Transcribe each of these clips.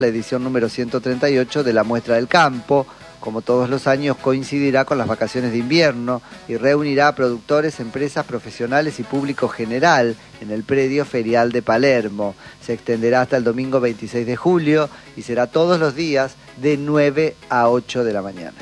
La edición número 138 de la Muestra del Campo, como todos los años, coincidirá con las vacaciones de invierno y reunirá a productores, empresas, profesionales y público general en el predio ferial de Palermo. Se extenderá hasta el domingo 26 de julio y será todos los días de 9 a 8 de la mañana.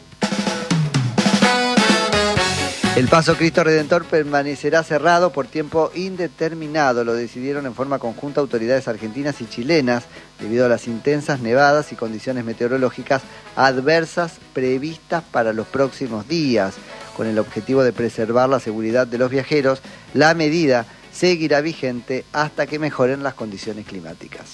El Paso Cristo Redentor permanecerá cerrado por tiempo indeterminado. Lo decidieron en forma conjunta autoridades argentinas y chilenas debido a las intensas nevadas y condiciones meteorológicas adversas previstas para los próximos días. Con el objetivo de preservar la seguridad de los viajeros, la medida seguirá vigente hasta que mejoren las condiciones climáticas.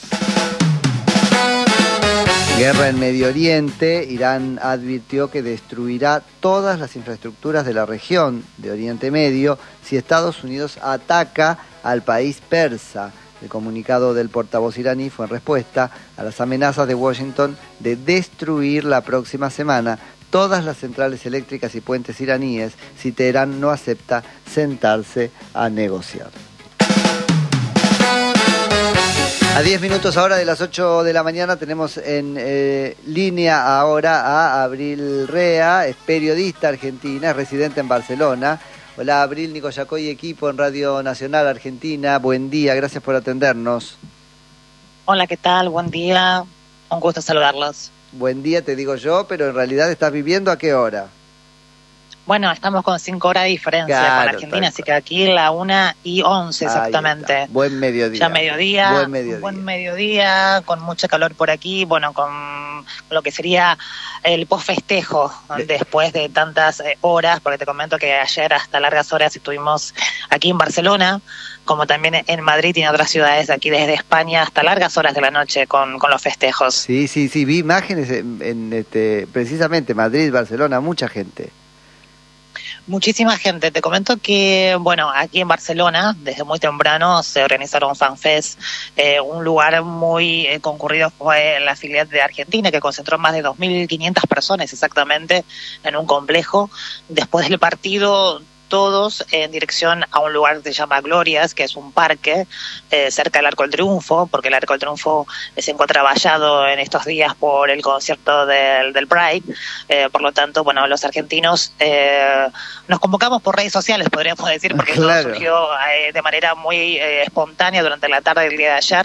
Guerra en Medio Oriente. Irán advirtió que destruirá todas las infraestructuras de la región de Oriente Medio si Estados Unidos ataca al país persa. El comunicado del portavoz iraní fue en respuesta a las amenazas de Washington de destruir la próxima semana todas las centrales eléctricas y puentes iraníes si Teherán no acepta sentarse a negociar. A 10 minutos ahora de las 8 de la mañana tenemos en línea ahora a Abril Rea, es periodista argentina, es residente en Barcelona. Hola Abril, Nico Yacoy, equipo en Radio Nacional Argentina, buen día, gracias por atendernos. Hola, ¿qué tal? Buen día, un gusto saludarlos. Buen día te digo yo, pero en realidad estás viviendo ¿a qué hora? Bueno, estamos con 5 horas de diferencia con Argentina, así que aquí la 1:11 exactamente. Buen mediodía. Ya mediodía, buen mediodía. Buen mediodía, con mucho calor por aquí, bueno, con lo que sería el post-festejo después de tantas horas, porque te comento que ayer hasta largas horas estuvimos aquí en Barcelona, como también en Madrid y en otras ciudades aquí desde España, hasta largas horas de la noche con los festejos. Sí, vi imágenes en precisamente Madrid, Barcelona, mucha gente. Muchísima gente. Te comento que, bueno, aquí en Barcelona, desde muy temprano, se organizaron FanFest. Un lugar muy concurrido fue la filial de Argentina, que concentró más de 2.500 personas exactamente en un complejo. Después del partido, todos en dirección a un lugar que se llama Glorias, que es un parque cerca del Arco del Triunfo, porque el Arco del Triunfo se encuentra vallado en estos días por el concierto del Pride. Por lo tanto, bueno, los argentinos nos convocamos por redes sociales, podríamos decir, porque claro, todo surgió de manera muy espontánea durante la tarde del día de ayer,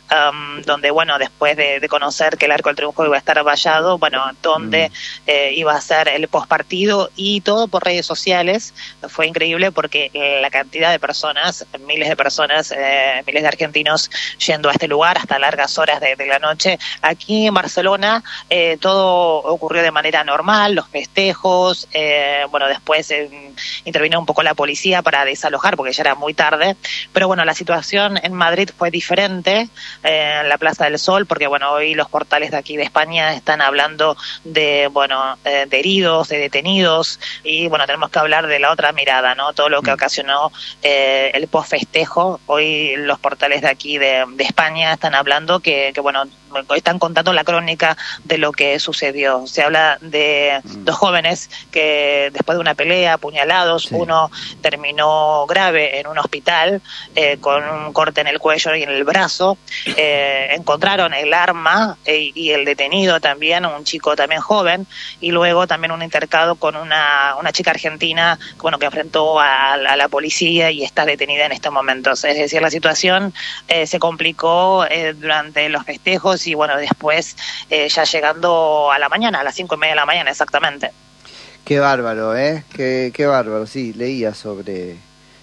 donde, bueno, después de conocer que el Arco del Triunfo iba a estar vallado, bueno, donde iba a ser el postpartido y todo por redes sociales. Fue increíble porque la cantidad de personas, miles de personas, miles de argentinos yendo a este lugar hasta largas horas de la noche. Aquí en Barcelona todo ocurrió de manera normal, los festejos, bueno, después intervino un poco la policía para desalojar porque ya era muy tarde, pero bueno, la situación en Madrid fue diferente, en la Plaza del Sol, porque bueno, hoy los portales de aquí de España están hablando de, bueno, de heridos, de detenidos, y bueno, tenemos que hablar de la otra mirada, ¿no? Todo lo que ocasionó el post-festejo. Hoy los portales de aquí de España están hablando que bueno, están contando la crónica de lo que sucedió. Se habla de dos jóvenes que después de una pelea, apuñalados, uno terminó grave en un hospital con un corte en el cuello y en el brazo. Encontraron el arma y el detenido también, un chico también joven, y luego también un intercado con una chica argentina, bueno, que enfrentó a la policía y está detenida en estos momentos. Es decir, la situación se complicó durante los festejos y bueno, después ya llegando a la mañana, a las 5:30 de la mañana exactamente. Qué bárbaro, qué bárbaro, sí, leía sobre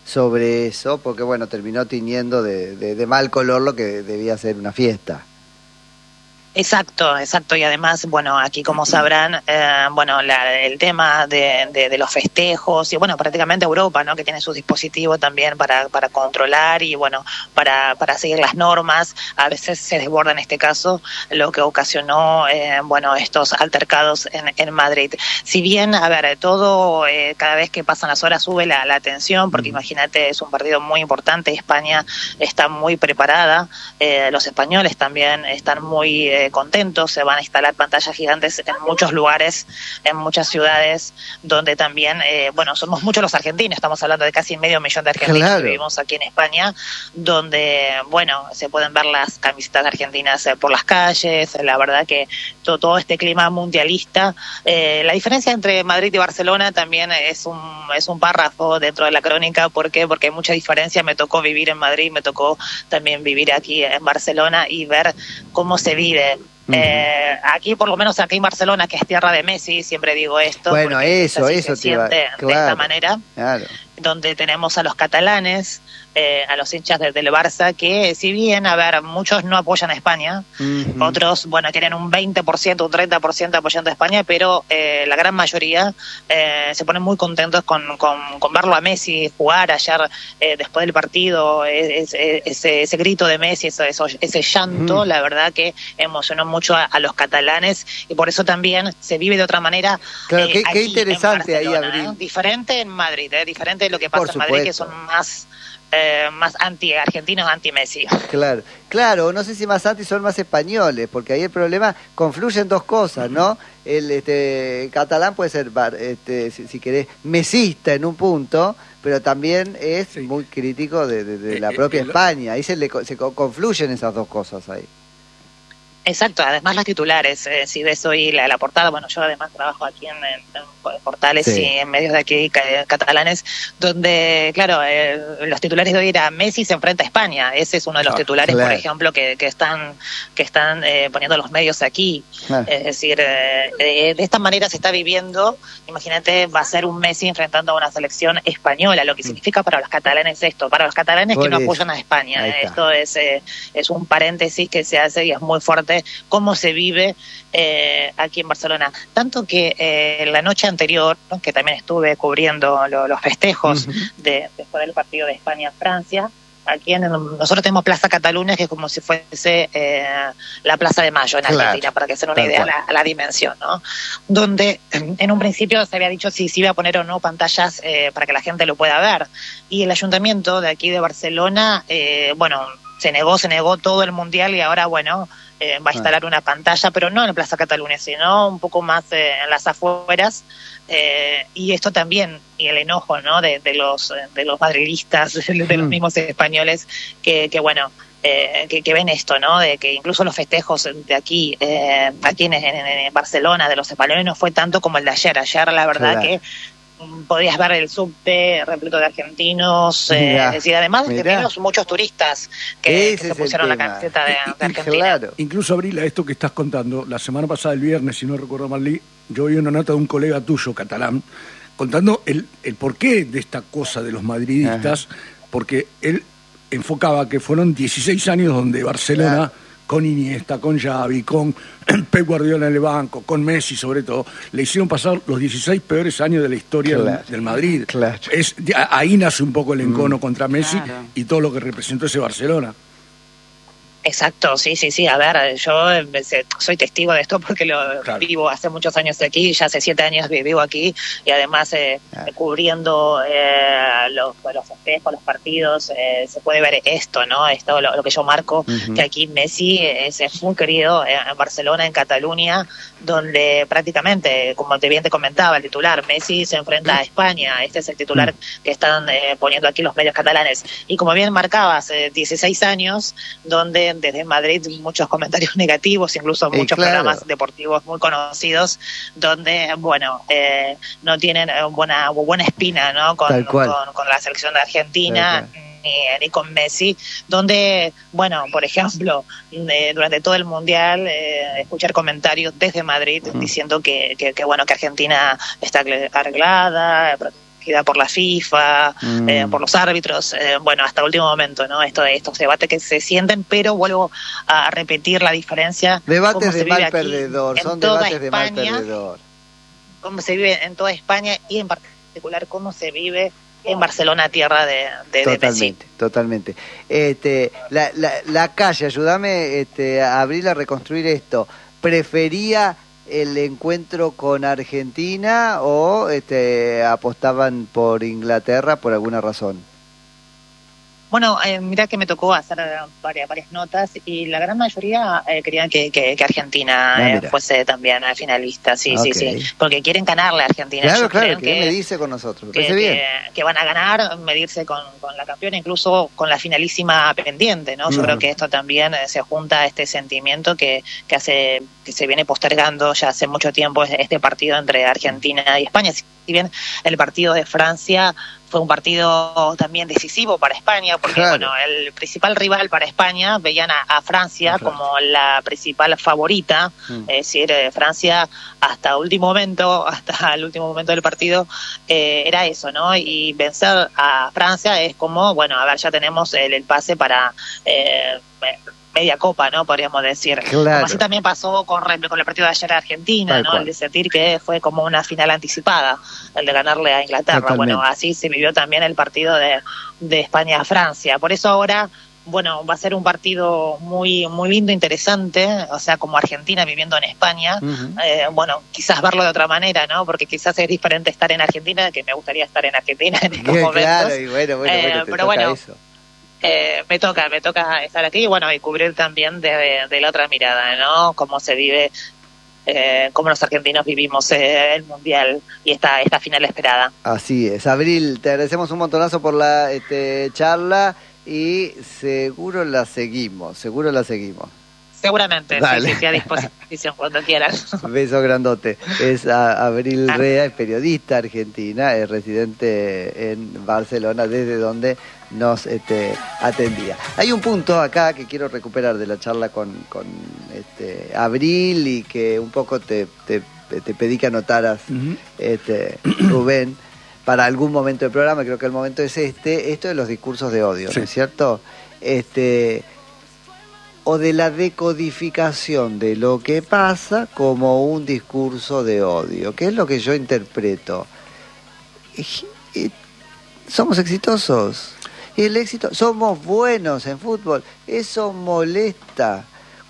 eso, porque bueno, terminó tiñendo de mal color lo que debía ser una fiesta. Exacto, y además, bueno, aquí como sabrán, bueno, el tema de los festejos y bueno, prácticamente Europa, ¿no? Que tiene su dispositivo también para controlar y bueno, para seguir las normas, a veces se desborda en este caso, lo que ocasionó, bueno, estos altercados en Madrid. Si bien, a ver, todo, cada vez que pasan las horas sube la tensión, porque imagínate, es un partido muy importante, España está muy preparada, los españoles también están muy contentos. Se van a instalar pantallas gigantes en muchos lugares, en muchas ciudades, donde también, somos muchos los argentinos, estamos hablando de casi 500.000 de argentinos que vivimos aquí en España, donde, se pueden ver las camisetas argentinas por las calles. La verdad que todo este clima mundialista. La diferencia entre Madrid y Barcelona también es un párrafo dentro de la crónica. ¿Por qué? Porque hay mucha diferencia. Me tocó vivir en Madrid, me tocó también vivir aquí en Barcelona y ver cómo se vive. Aquí, por lo menos aquí en Barcelona, que es tierra de Messi, siempre digo esto. Bueno, eso se siente de esta manera. Claro. Donde tenemos a los catalanes, a los hinchas del Barça, que si bien, muchos no apoyan a España, otros, tienen un 20%, un 30% apoyando a España, pero la gran mayoría se ponen muy contentos con verlo a Messi jugar ayer, después del partido, ese grito de Messi, ese llanto, la verdad que emocionó mucho a los catalanes, y por eso también se vive de otra manera. Claro, qué interesante ahí, Abril. Diferente en Madrid, diferente de lo que pasa en Madrid, que son más anti-argentinos, anti-Messi. Claro, no sé si más anti son más españoles, porque ahí el problema confluyen dos cosas, ¿no? El catalán puede ser, si querés, mesista en un punto, pero también es muy crítico de la propia España. Ahí se confluyen esas dos cosas ahí. Exacto, además los titulares, si ves hoy la portada, yo además trabajo aquí en portales y en medios de aquí catalanes, donde, claro, los titulares de hoy era Messi se enfrenta a España. Ese es uno de los titulares, por ejemplo, que están poniendo los medios aquí. Es decir, de esta manera se está viviendo. Imagínate, va a ser un Messi enfrentando a una selección española, lo que significa para los catalanes esto, para los catalanes que no apoyan a España. Esto es un paréntesis que se hace y es muy fuerte cómo se vive aquí en Barcelona. Tanto que la noche anterior, ¿no?, que también estuve cubriendo los festejos después del partido de España-Francia, aquí nosotros tenemos Plaza Cataluña, que es como si fuese la Plaza de Mayo en Argentina, para que se den una idea la dimensión, ¿no? Donde en un principio se había dicho si se iba a poner o no pantallas para que la gente lo pueda ver. Y el ayuntamiento de aquí de Barcelona, se negó todo el mundial, y ahora, va a instalar una pantalla, pero no en Plaza Cataluña, sino un poco más en las afueras, y esto también, y el enojo, ¿no?, de los madridistas, de los mismos españoles, que ven esto, ¿no?, de que incluso los festejos de aquí en Barcelona, de los españoles, no fue tanto como el de ayer. Ayer, la verdad que podías ver el subte repleto de argentinos, es decir, además de que vimos muchos turistas que se pusieron la camiseta de Argentina. Incluso, Abril, a esto que estás contando, la semana pasada, el viernes, si no recuerdo mal, yo vi una nota de un colega tuyo, catalán, contando el porqué de esta cosa de los madridistas, porque él enfocaba que fueron 16 años donde Barcelona, con Iniesta, con Xavi, con Pep Guardiola en el banco, con Messi sobre todo, le hicieron pasar los 16 peores años de la historia del Madrid. Ahí nace un poco el encono contra Messi y todo lo que representó ese Barcelona. Exacto, sí. A ver, yo soy testigo de esto porque lo vivo hace muchos años aquí, ya hace 7 años que vivo aquí, y además cubriendo los festejos, los partidos, se puede ver esto, ¿no? Esto lo que yo marco, que aquí Messi es muy querido en Barcelona, en Cataluña, donde prácticamente, como bien te comentaba el titular, Messi se enfrenta a España. Este es el titular que están poniendo aquí los medios catalanes. Y como bien marcabas, 16 años, donde desde Madrid muchos comentarios negativos, incluso muchos programas deportivos muy conocidos, donde, no tienen buena espina, ¿no?, con la selección de Argentina, ni con Messi, donde, por ejemplo, durante todo el Mundial, escuchar comentarios desde Madrid diciendo que Argentina está arreglada, protegida por la FIFA, por los árbitros, hasta el último momento, ¿no? Estos debates que se sienten, pero vuelvo a repetir la diferencia. Debates de mal perdedor, son debates de mal perdedor. Cómo se vive en toda España y en particular cómo se vive en Barcelona, tierra de Messi. Totalmente. La calle, ayúdame a Abril a reconstruir esto. ¿Prefería el encuentro con Argentina o apostaban por Inglaterra por alguna razón? Bueno, mirá que me tocó hacer varias notas y la gran mayoría querían que Argentina fuese también finalista, sí, porque quieren ganarle a Argentina. Claro, que medirse con nosotros. Que van a ganar, medirse con la campeona, incluso con la finalísima pendiente, ¿no? Yo creo que esto también se junta a este sentimiento que se viene postergando ya hace mucho tiempo este partido entre Argentina y España. Si bien el partido de Francia fue un partido también decisivo para España, porque bueno, el principal rival para España veían a Francia como la principal favorita, es decir, Francia hasta el último momento del partido era eso, ¿no? Y vencer a Francia es como, bueno, a ver, ya tenemos el pase para media copa, ¿no? Podríamos decir. Como así también pasó con el partido de ayer de Argentina, ¿no? El de sentir que fue como una final anticipada, el de ganarle a Inglaterra. Totalmente. Bueno, así se vivió también el partido de España a Francia. Por eso ahora, bueno, va a ser un partido muy muy lindo, interesante, o sea, como Argentina viviendo en España. Bueno, quizás verlo de otra manera, ¿no? Porque quizás es diferente estar en Argentina, que me gustaría estar en Argentina en estos momentos. Claro, y bueno, pero bueno, eso. Me toca estar aquí, bueno, y cubrir también de la otra mirada, ¿no? Cómo se vive, cómo los argentinos vivimos el Mundial y esta final esperada. Así es. Abril, te agradecemos un montonazo por la charla y seguro la seguimos. Seguramente, sí, a disposición cuando quieran. Beso grandote. Es Abril Rea, es periodista argentina, es residente en Barcelona, desde donde nos atendía. Hay un punto acá que quiero recuperar de la charla con Abril y que un poco te pedí que anotaras, Rubén, para algún momento del programa. Creo que el momento es esto de los discursos de odio, ¿no es cierto? O de la decodificación de lo que pasa como un discurso de odio, que es lo que yo interpreto. Somos exitosos. El éxito, somos buenos en fútbol. Eso molesta.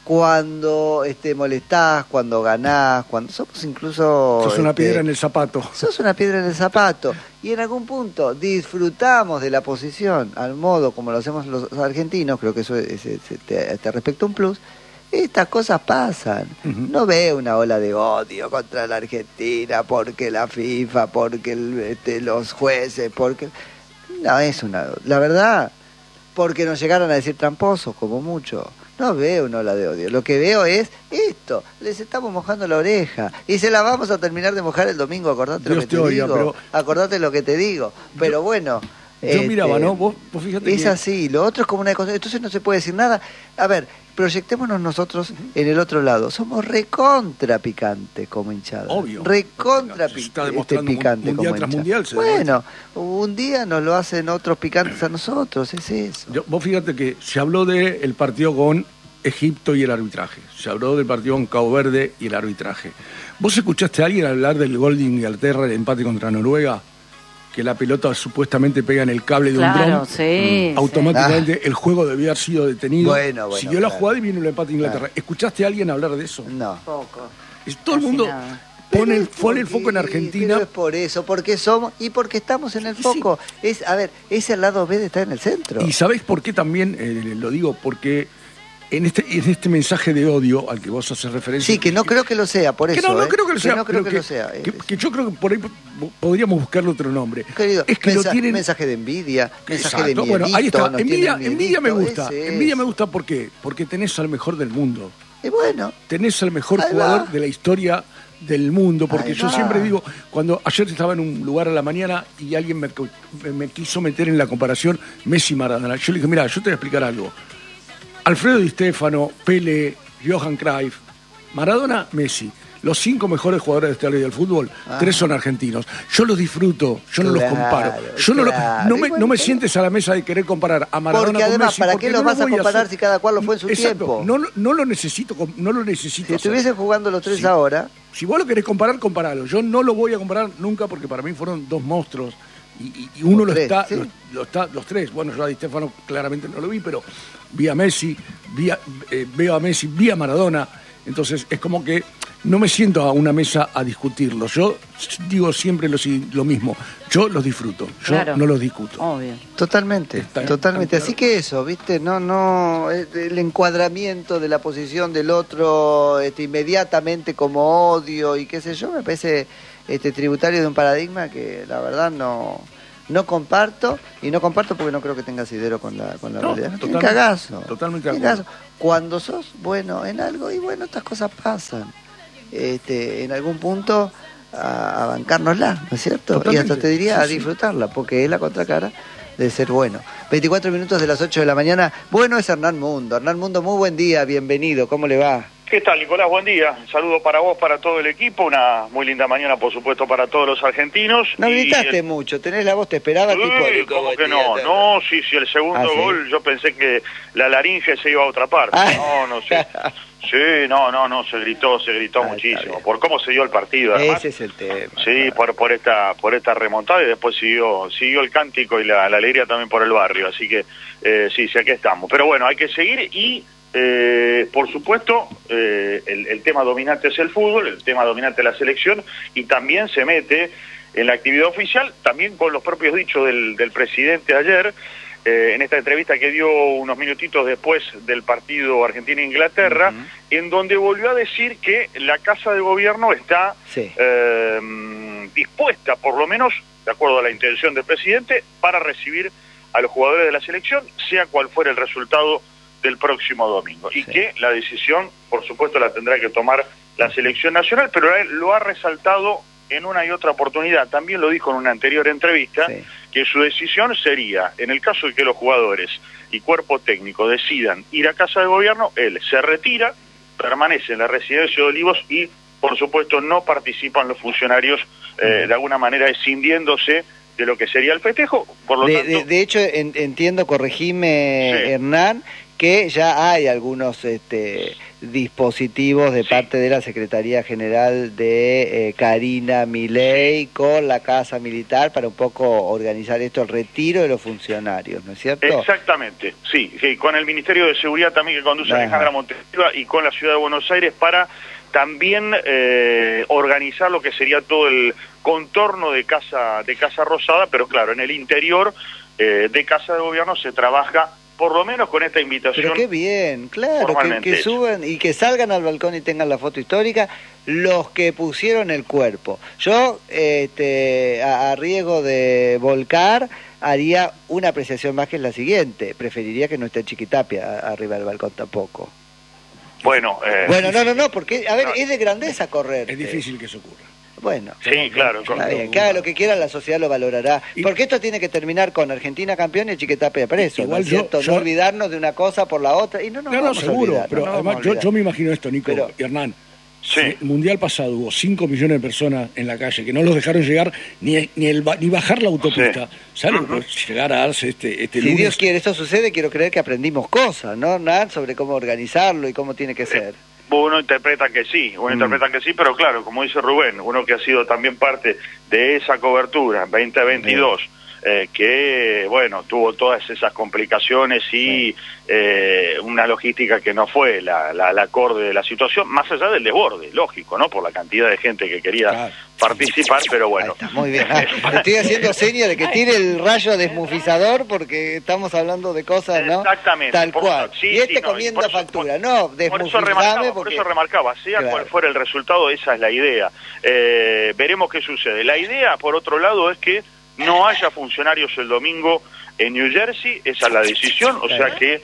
Cuando molestás, cuando ganás, cuando somos incluso... Sos una piedra en el zapato. Sos una piedra en el zapato. Y en algún punto disfrutamos de la posición, al modo como lo hacemos los argentinos, creo que eso te respecta un plus. Estas cosas pasan. No veo una ola de odio contra la Argentina porque la FIFA, porque los jueces, porque... No, la verdad, porque nos llegaron a decir tramposos, como mucho. No veo una ola de odio. Lo que veo es esto. Les estamos mojando la oreja. Y se la vamos a terminar de mojar el domingo. Acordate lo que te digo. Acordate lo que te digo. Pero bueno... Yo miraba, ¿no? Vos fíjate es así. Lo otro es como una cosa... Entonces no se puede decir nada. A ver, proyectémonos nosotros en el otro lado. Somos recontra picantes como hinchada. Obvio. Recontra picante como hinchada. Mundial, bueno, un día nos lo hacen otros picantes a nosotros. Es eso. Vos fíjate que se habló del partido con Egipto y el arbitraje. Se habló del partido con Cabo Verde y el arbitraje. ¿Vos escuchaste a alguien hablar del gol de Inglaterra, el empate contra Noruega? Que la pelota supuestamente pega en el cable de un dron. Sí, automáticamente el juego debió haber sido detenido. Bueno, siguió la jugada y vino el empate de Inglaterra. Claro. ¿Escuchaste a alguien hablar de eso? No. Poco. Todo el mundo pone el foco en Argentina. Pero es por eso, porque somos y porque estamos en el foco. Es el lado B de estar en el centro. ¿Y sabéis por qué también lo digo? Porque en este mensaje de odio al que vos haces referencia... Sí, que no creo que lo sea, por eso. No creo que lo sea. No creo que lo sea. Que yo creo que por ahí podríamos buscarle otro nombre. Querido, es que mensaje de envidia, mensaje de miedito. Bueno, ahí está. Envidia me gusta. Ese envidia me gusta, ¿por qué? Porque tenés al mejor del mundo. Y bueno. Tenés al mejor jugador de la historia del mundo, porque yo siempre digo, cuando ayer estaba en un lugar a la mañana y alguien me quiso meter en la comparación Messi-Maradona, yo le dije, mira, yo te voy a explicar algo. Alfredo Di Stéfano, Pele, Johan Cruyff, Maradona, Messi. Los 5 mejores jugadores de esta historia del fútbol, 3 son argentinos. Yo los disfruto, yo no los comparo. Yo no me sientes a la mesa de querer comparar a Maradona porque además, con Messi. ¿para qué los vas a comparar si cada cual lo fue en su tiempo? No lo necesito. Si estuviesen jugando los 3 ahora... Si vos lo querés comparar, comparalo. Yo no lo voy a comparar nunca porque para mí fueron 2 monstruos. Y uno los está, los 3. Bueno, yo a Di Stéfano claramente no lo vi, pero vi a Messi, veo a Messi, vi a Maradona. Entonces es como que no me siento a una mesa a discutirlo. Yo digo siempre lo mismo. Yo los disfruto, yo no los discuto. Obvio. Totalmente. Así que eso, ¿viste? No, el encuadramiento de la posición del otro inmediatamente como odio y qué sé yo, me parece tributario de un paradigma que la verdad no comparto, y no comparto porque no creo que tenga asidero con la realidad. No tiene cagazo. Totalmente de acuerdo. Cuando sos bueno en algo, y bueno, estas cosas pasan. En algún punto a bancárnosla, ¿no es cierto? Totalmente. Y hasta te diría a disfrutarla, porque es la contracara de ser bueno. 24 minutos de las 8 de la mañana. Bueno, es Hernán Mundo. Hernán Mundo, muy buen día, bienvenido. ¿Cómo le va? ¿Qué tal, Nicolás? Buen día. Un saludo para vos, para todo el equipo. Una muy linda mañana, por supuesto, para todos los argentinos. No gritaste mucho, tenés la voz, te esperaba. ¿Cómo que no? No, sí, el segundo gol, yo pensé que la laringe se iba a otra parte. No sé. Sí, no, se gritó muchísimo. Por cómo se dio el partido, además. Ese es el tema. Sí, por esta remontada, y después siguió el cántico y la alegría también por el barrio. Así que, sí, aquí estamos. Pero bueno, hay que seguir y... por supuesto, el tema dominante es el fútbol, el tema dominante es la selección, y también se mete en la actividad oficial, también con los propios dichos del presidente ayer, en esta entrevista que dio unos minutitos después del partido Argentina-Inglaterra, en donde volvió a decir que la Casa de Gobierno está dispuesta, por lo menos, de acuerdo a la intención del presidente, para recibir a los jugadores de la selección, sea cual fuera el resultado del próximo domingo, y que la decisión, por supuesto, la tendrá que tomar la selección nacional, pero él lo ha resaltado en una y otra oportunidad, también lo dijo en una anterior entrevista, que su decisión sería, en el caso de que los jugadores y cuerpo técnico decidan ir a Casa de Gobierno, él se retira, permanece en la residencia de Olivos y, por supuesto, no participan los funcionarios de alguna manera escindiéndose de lo que sería el festejo. Por lo tanto, de hecho, entiendo, corregime, Hernán, que ya hay algunos dispositivos de parte de la Secretaría General de Karina Milei con la Casa Militar para un poco organizar esto, el retiro de los funcionarios, ¿no es cierto? Exactamente, sí, con el Ministerio de Seguridad también que conduce Alejandra Montesiva y con la Ciudad de Buenos Aires para también organizar lo que sería todo el contorno de Casa Rosada, pero claro, en el interior de Casa de Gobierno se trabaja por lo menos con esta invitación. Pero qué bien, claro, que suban y que salgan al balcón y tengan la foto histórica los que pusieron el cuerpo. Yo, a riesgo de volcar, haría una apreciación más, que es la siguiente: preferiría que no esté Chiquitapia arriba del balcón tampoco. Bueno, no, porque, a ver, es de grandeza correr. Es difícil que eso ocurra. Bueno, sí, claro. Está bien, que haga lo que quiera, la sociedad lo valorará. Porque esto tiene que terminar con Argentina campeón y Chiquitapia preso. Igual, ¿no es cierto? No olvidarnos de una cosa por la otra. Y no, seguro, olvidar, pero además yo me imagino esto, Nico y Hernán. Sí. El Mundial pasado hubo 5 millones de personas en la calle que no los dejaron llegar ni bajar la autopista. ¿Saben? Llegar a darse este si lunes. Dios quiere, esto sucede, quiero creer que aprendimos cosas, ¿no, Hernán? Sobre cómo organizarlo y cómo tiene que ser. Uno interpreta que sí, pero claro, como dice Rubén, uno que ha sido también parte de esa cobertura en 2022, que, bueno, tuvo todas esas complicaciones y una logística que no fue la acorde de la situación, más allá del desborde, lógico, ¿no? Por la cantidad de gente que quería participar, pero bueno. Está muy bien. Estoy haciendo señas de que tire el rayo desmufizador porque estamos hablando de cosas, ¿no? Exactamente. Tal cual. Y comiendo factura, no, desmufizame. Por eso remarcaba, sea cual fuera el resultado, esa es la idea. Veremos qué sucede. La idea, por otro lado, es que no haya funcionarios el domingo en New Jersey, esa es la decisión, o sea que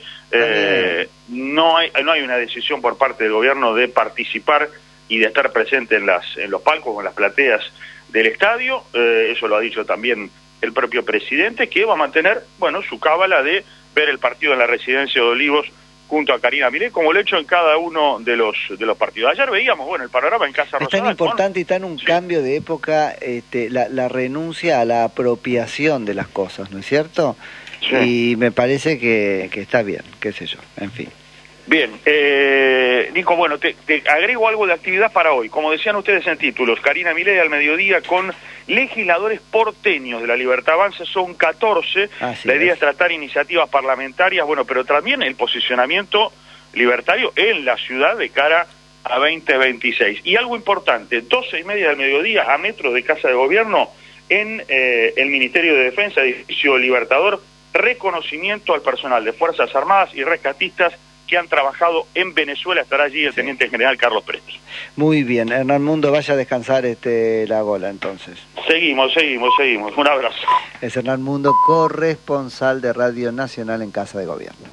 no hay una decisión por parte del gobierno de participar y de estar presente en los palcos, en las plateas del estadio. Eso lo ha dicho también el propio presidente, que va a mantener, bueno, su cábala de ver el partido en la residencia de Olivos junto a Karina Milei, como lo he hecho en cada uno de los partidos. Ayer veíamos, bueno, el panorama en Casa Rosada. Es tan importante y tan un cambio de época, la renuncia a la apropiación de las cosas, ¿no es cierto? Sí. Y me parece que está bien, qué sé yo, en fin. Bien, Nico, bueno, te agrego algo de actividad para hoy. Como decían ustedes en títulos, Karina Milei al mediodía con legisladores porteños de la Libertad Avanza, son 14. La idea es tratar iniciativas parlamentarias, bueno, pero también el posicionamiento libertario en la ciudad de cara a 2026. Y algo importante, 12:30 del mediodía, a metros de Casa de Gobierno, en el Ministerio de Defensa, edificio Libertador, reconocimiento al personal de Fuerzas Armadas y rescatistas que han trabajado en Venezuela. Estará allí el Teniente General Carlos Pretos. Muy bien, Hernán Mundo, vaya a descansar la gola entonces. Seguimos. Un abrazo. Es Hernán Mundo, corresponsal de Radio Nacional en Casa de Gobierno.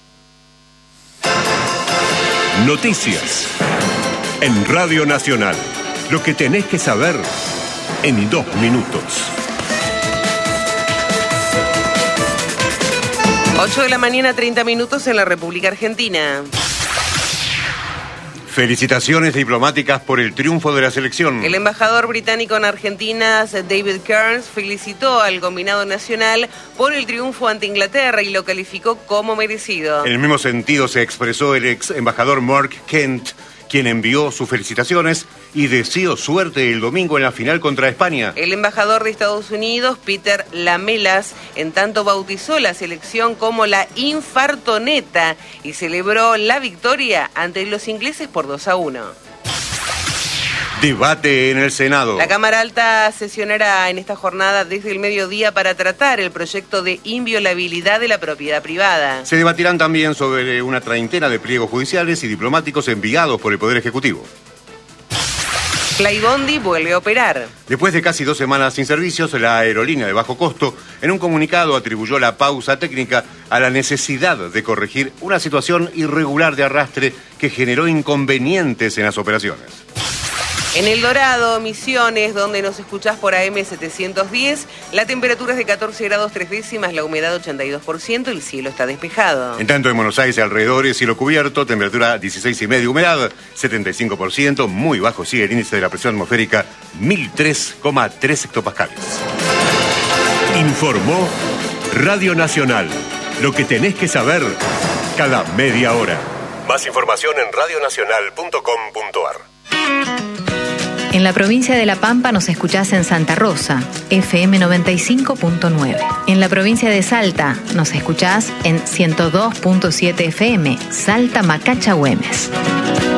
Noticias en Radio Nacional. Lo que tenés que saber en 2 minutos. 8 de la mañana, 30 minutos en la República Argentina. Felicitaciones diplomáticas por el triunfo de la selección. El embajador británico en Argentina, David Kearns, felicitó al combinado nacional por el triunfo ante Inglaterra y lo calificó como merecido. En el mismo sentido se expresó el ex embajador Mark Kent, quien envió sus felicitaciones y deseó suerte el domingo en la final contra España. El embajador de Estados Unidos, Peter Lamelas, en tanto bautizó la selección como la Infartoneta y celebró la victoria ante los ingleses por 2-1. Debate en el Senado. La Cámara Alta sesionará en esta jornada desde el mediodía para tratar el proyecto de inviolabilidad de la propiedad privada. Se debatirán también sobre una treintena de pliegos judiciales y diplomáticos enviados por el Poder Ejecutivo. Flybondi vuelve a operar. Después de casi 2 semanas sin servicios, la aerolínea de bajo costo, en un comunicado, atribuyó la pausa técnica a la necesidad de corregir una situación irregular de arrastre que generó inconvenientes en las operaciones. En El Dorado, Misiones, donde nos escuchás por AM 710, la temperatura es de 14 grados 3 décimas, la humedad 82%, el cielo está despejado. En tanto en Buenos Aires alrededores, cielo cubierto, temperatura 16,5, humedad 75%, muy bajo sigue el índice de la presión atmosférica, 1003,3 hectopascales. Informó Radio Nacional. Lo que tenés que saber cada media hora. Más información en radionacional.com.ar. En la provincia de La Pampa nos escuchás en Santa Rosa, FM 95.9. En la provincia de Salta nos escuchás en 102.7 FM, Salta Macacha Güemes.